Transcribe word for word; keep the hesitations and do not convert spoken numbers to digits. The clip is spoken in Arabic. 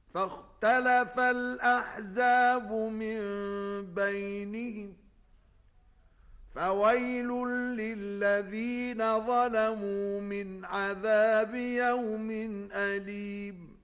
فاختلف الأحزاب من بينهم فويل للذين ظلموا من عذاب يوم أليم